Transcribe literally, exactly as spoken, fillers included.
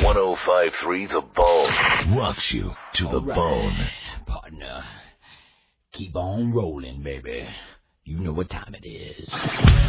one oh five three The Bone rocks you to the right, bone. Partner, keep on rolling, baby. You know what time it is.